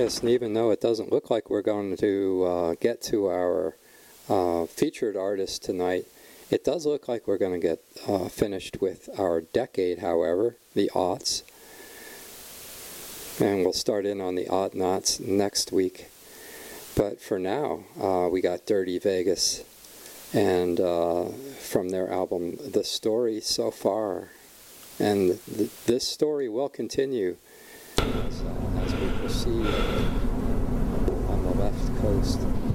Yes, and even though it doesn't look like we're going to get to our featured artist tonight, it does look like we're going to get finished with our decade, however, the aughts. And we'll start in on the aught knots next week. But for now, we got Dirty Vegas, and from their album, The Story So Far. And this story will continue as we proceed on the left coast.